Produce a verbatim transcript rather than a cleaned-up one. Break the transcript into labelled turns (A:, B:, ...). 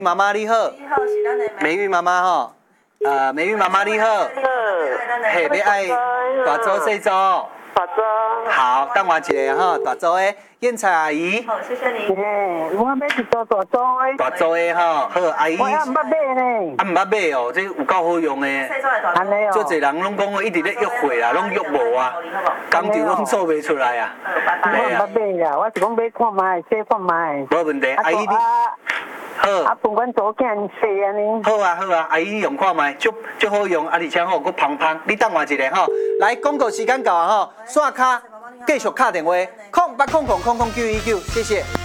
A: 妈妈你好，美玉妈妈吼，呃，美玉妈妈你好，嘿，要爱大周细周，
B: 大周。
A: 好，等我一下哈，大周的燕菜阿姨。
B: 好，谢谢你。嘿，我要一组大周的。
A: 大周的哈，好，阿姨。
B: 我也唔捌买呢。
A: 啊，唔捌买哦，这有够好用的。
B: 安尼哦。
A: 足侪人拢讲我一直咧约会啦，拢约无啊，工就拢做袂出来啊。
B: 我唔捌买啦，我是讲买看卖，试看卖。
A: 无问题，阿姨你。好，
B: 啊，饭馆做囝细安尼。
A: 好啊，好啊，阿姨用看卖，足足好用，啊，而且吼，佫芳芳。你等我一下吼，来广告时间到啊吼，刷卡继续敲电话，空八空空空空九一九，谢谢。